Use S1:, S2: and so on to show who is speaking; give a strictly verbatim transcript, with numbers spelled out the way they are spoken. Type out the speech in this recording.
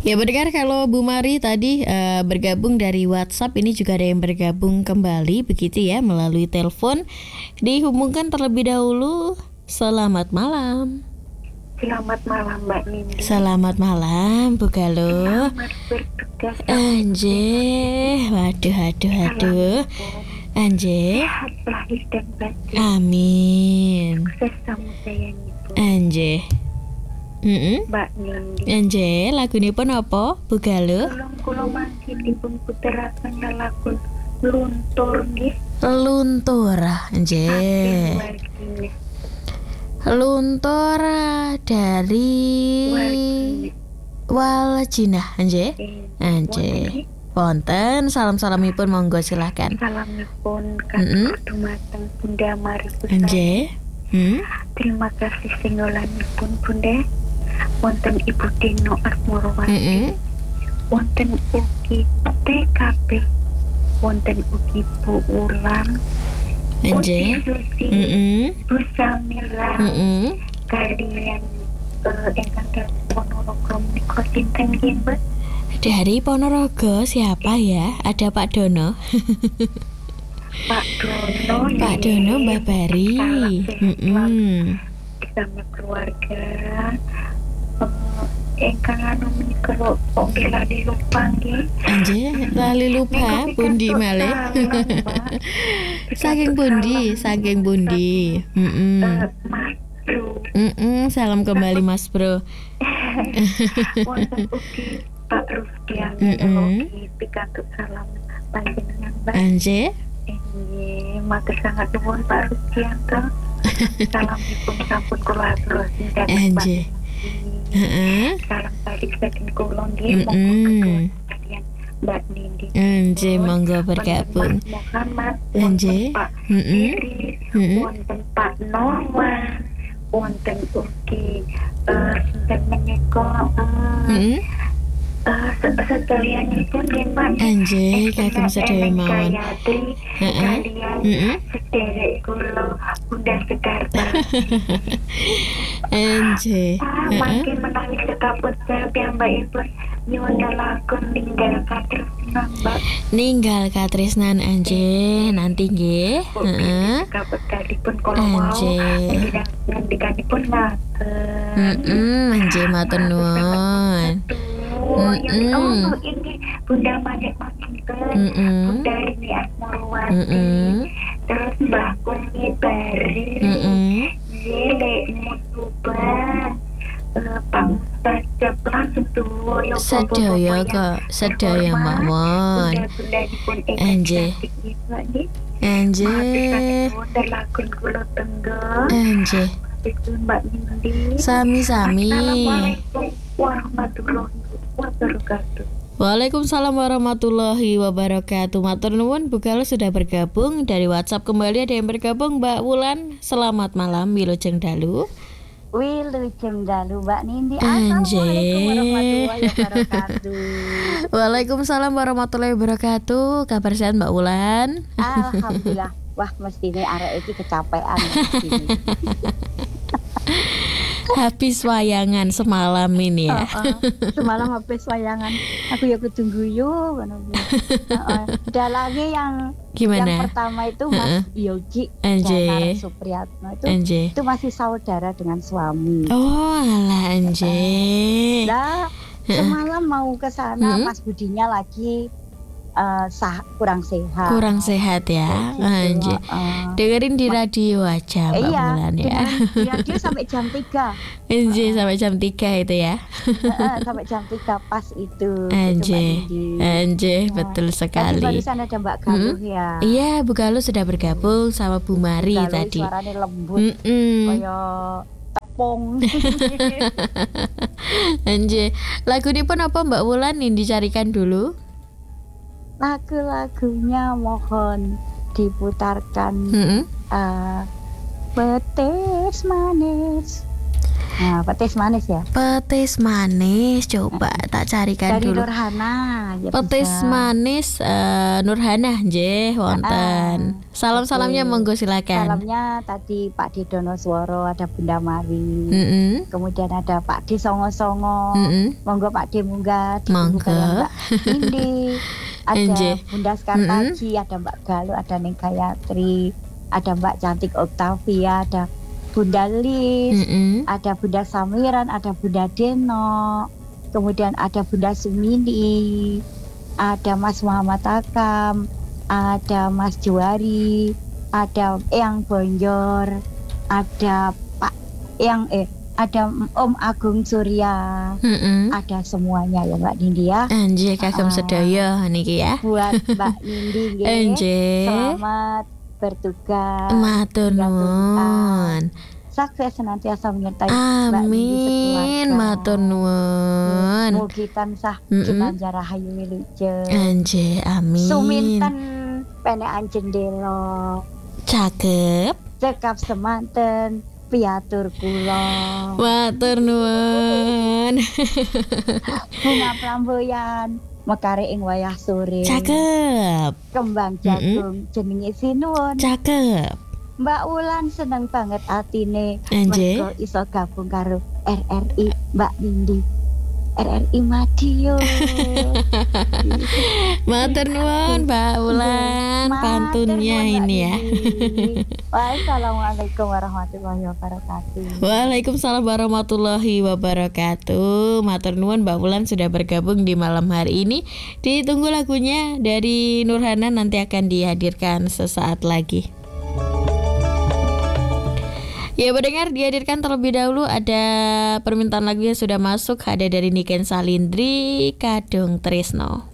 S1: Ya pendengar, kalau Bu Mari tadi uh, bergabung dari WhatsApp, ini juga ada yang bergabung kembali begitu ya melalui telepon. Dihubungkan terlebih dahulu. Selamat malam.
S2: Selamat malam Mbak Nindi.
S1: Selamat malam Bu Galuh.
S2: Selamat bertugas.
S1: Anjir, waduh, aduh, aduh. Anjir.
S2: Sehat lahir dan batin.
S1: Amin.
S2: Sukses samudayanya Bu.
S1: Anjir. Mm-mm.
S2: Mbak Nindi.
S1: Anjir, lagunipun apa Bu Galuh?
S2: Tolong kula mangke dipun puteraken lagu Luntur nggih.
S1: Luntur, anjir. Luntur dari Waljina, anjir. Anjir. Wonten salam-salamipun monggo silakan.
S2: Salamipun kagem dumateng Bunda Mari Pustaka.
S1: Anjir. Hmm?
S2: Terima kasih singgolanipun Bunda. Wonten Ibu Dino Asmorowati.
S1: Mm-hmm.
S2: Wonten ugi T K P. Wonten ugi Bu Ulang.
S1: Anjir. Mm-hmm.
S2: Bu Samira.
S1: Mm-hmm.
S2: Kalian uh, ingkang dari Ponorogo menika sinten nggih Mbak?
S1: Dari Ponorogo siapa ya? Ada Pak Dono.
S2: Pak Dono.
S1: Pak Dono Mbak Bari. Mm-mm.
S2: Bersama keluarga. Uh, ingkang anu menika kok lali lupa nggih.
S1: Anjir, lali lupa pundi malih. Saking pundi, saking pundi. Heeh.
S2: Mas Bro.
S1: Heeh, salam kembali Mas Bro.
S2: Wonten ugi Pak Rusdian.
S1: Heeh.
S2: Pikantuk salam panjenengan Mbak.
S1: Anjir.
S2: Nggih, matur sangat nuwun Pak Rusdianto. Salamipun sampun kula aturaken dhateng
S1: Anjir. Heeh.
S2: Salam balik saking kula nggih.
S1: Heeh.
S2: Mbak Nindi.
S1: Anjir, monggo bergabung.
S2: Muhammad.
S1: Anjir. Heeh. Heeh.
S2: Wonten Pak Norman. Wonten ugi eh sinten menika
S1: Heeh.
S2: Uh, sekalianipun nggih Pak.
S1: Anjir, kagem sedaya mawon.
S2: Heeh. Heeh. Sederek kula Bunda Sekarta.
S1: Anjir. Heeh.
S2: Makin menawi sekaput saya piyambakipun nyuwun lakon ninggal katresnan Mbak.
S1: Ninggal katresnan anjir, nanti nggih. Heeh.
S2: Sekaput kalipun kula wau.
S1: Anjir.
S2: Ngendikanipun ngaten.
S1: Heeh, anjir matur nuwun.
S2: Oh, ini Bunda Manik Makinten, Bunda Rini Asmorowati, terus Mbah Kuni Bari, Zile Mutuban, Pak Mustajab langsung tuh
S1: sedaya kok, sedaya mawon. Anjir. Anjir.
S2: Lakon kula tenggo.
S1: Anjir.
S2: Mbak Nindi.
S1: Sami-sami.
S2: Assalamualaikum warahmatullahi wabarakatuh.
S1: Waalaikumsalam warahmatullahi wabarakatuh. Matur nuwun Bu Galuh sudah bergabung. Dari WhatsApp kembali ada yang bergabung, Mbak Wulan. Selamat malam Wilujeng Dalu.
S3: Wilujeng Dalu Mbak Nindi.
S1: Anjir.
S3: Assalamualaikum warahmatullahi wabarakatuh.
S1: Waalaikumsalam warahmatullahi wabarakatuh. Kabar sehat Mbak Wulan?
S3: Alhamdulillah. Wah mestine arek iki kecapean mestine.
S1: Habis wayangan semalam ini ya.
S3: Uh, uh, semalam habis wayangan. Aku ya ketunggu yo ngono. Heeh. Udah lagi yang
S1: gimana?
S3: Yang pertama itu Mas uh-uh. Yogi
S1: Anjir.
S3: Supriyatno itu.
S1: Anjir.
S3: Itu masih saudara dengan suami.
S1: Oh, alah anjir.
S3: Nah, semalam mau ke sana uh-huh. Mas Budinya lagi Uh, sah, kurang sehat.
S1: Kurang sehat ya, gitu, anjir. Uh, dengerin di radio aja Mbak
S3: iya,
S1: Bulan ya.
S3: Di radio sampai jam tiga.
S1: Anjir, uh, sampai jam tiga itu ya.
S3: uh, sampai jam tiga pas itu.
S1: Anjir, anjir, nah, betul sekali.
S3: Tadi barusan ada Mbak Galuh hmm? ya.
S1: Iya, Bu Galuh sudah bergabung sama Bu Mari
S3: Galuh
S1: tadi.
S3: Suaranya lembut, kayak tepung.
S1: Anjir, lagu ini pun apa Mbak Wulan yang dicarikan dulu?
S3: Lagu-lagunya mohon diputarkan.
S1: Mm-hmm.
S3: uh, Betis manis Nah, petis manis ya.
S1: Petis manis, coba tak carikan
S3: Dari
S1: dulu.
S3: Nurhana. Ya
S1: Petis
S3: bisa.
S1: manis uh, Nurhana, nggih wonten. Salam-salamnya
S3: Oke.
S1: monggo silakan.
S3: Salamnya tadi Pak D Donosworo, ada Bunda Mari.
S1: Mm-mm.
S3: Kemudian ada Pak D Songo-songo.
S1: Mm-mm.
S3: Monggo Pak D munggah.
S1: Monggo.
S3: Ditunggu kalian Mbak Indi. Ada
S1: Enje.
S3: Bunda Skartaji, ada Mbak Galuh, ada Neng Gayatri, ada Mbak Cantik Octavia, ada Bunda Lis,
S1: Mm-mm.
S3: ada Bunda Samiran, ada Bunda Deno, kemudian ada Bunda Sumini, ada Mas Muhammad Akam, ada Mas Juwari, ada Eyang Bonjor, ada Pak Eyang eh ada Om Agung Surya,
S1: Mm-mm.
S3: ada semuanya ya Mbak Nindi ya.
S1: Anjir kagem
S3: Ah.
S1: sedaya niki ya.
S3: Buat Mbak Nindi nggih,
S1: Anjir.
S3: selamat bertugas.
S1: Matur
S3: hingga
S1: nuwun.
S3: tuntas. Sukses senantiasa menyertai Mbak Nindi
S1: Amin,
S3: sekeluarga.
S1: matur nuwun.
S3: Mugi tansah
S1: Mm-mm.
S3: kinanjar rahayu wilujeng.
S1: Anjir, amin.
S3: Suminten penekan jendela,
S1: Cakep.
S3: cekap semanten piatur kula.
S1: Matur nuwun.
S3: Bunga flamboyan mekare ing wayah sore.
S1: Cakep.
S3: Kembang jagung jenenge Sinuwun.
S1: Cakep.
S3: Mbak Wulan seneng banget atine
S1: Anjir.
S3: mergo iso gabung karo R R I Mbak Nindi. R R I Madiun.
S1: Matur nuwun Mbak Wulan
S3: Matur
S1: pantunnya
S3: nuwun, Mbak
S1: ini ya.
S3: Nindi. Wassalamualaikum warahmatullahi wabarakatuh.
S1: Waalaikumsalam warahmatullahi wabarakatuh. Matur nuwun Mbak Wulan sudah bergabung di malam hari ini. Ditunggu lagunya dari Nurhana, nanti akan dihadirkan sesaat lagi. Ya pendengar, dihadirkan terlebih dahulu ada permintaan lagu yang sudah masuk, ada dari Niken Salindri, Kadung Tresno.